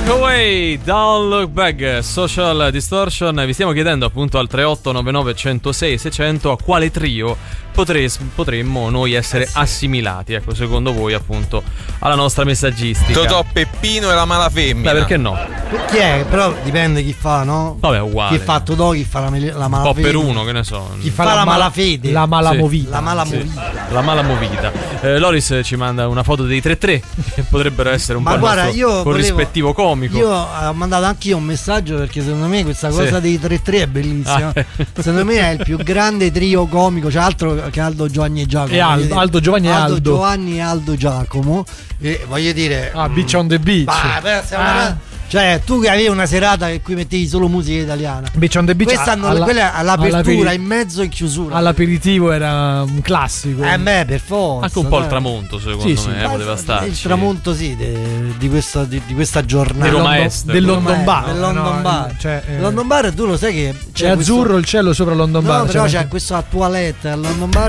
Walk Away, Don't Look Back, Social Distortion. Vi stiamo chiedendo appunto al 3899 106 600 a quale trio potremmo noi essere assimilati, ecco, secondo voi appunto alla nostra messaggistica. Totò, Peppino e la mala femmina. Beh, perché no? Chi è? Però dipende chi fa, no? Vabbè, uguale. Chi fa Totò, chi fa la malafede. Un po' per uno, che ne so. Chi fa la malafede. La malamovita. La malamovita. Sì, la malamovita. Loris ci manda una foto dei 3-3 che potrebbero essere un po' guarda, il nostro corrispettivo comico. Io ho mandato anche io un messaggio perché secondo me questa cosa dei 3-3 è bellissima. Secondo me è il più grande trio comico, c'è altro che Aldo, Giovanni e Giacomo. E Aldo, Giovanni e Aldo. Giovanni e Aldo Giacomo. E voglio dire, Beach on the Beach. Cioè, tu che avevi una serata in cui mettevi solo musica italiana. Beach on the Beach. Quella all'apertura, in mezzo e in chiusura. All'aperitivo era un classico. Per forza. Anche un po' il tramonto, secondo me, poteva starci. Il tramonto, di questa giornata. Di Roma Est. Del London Bar. Del London Bar. Cioè, London Bar, tu lo sai che c'è azzurro il cielo sopra London Bar. No, però c'è questo toilette al London Bar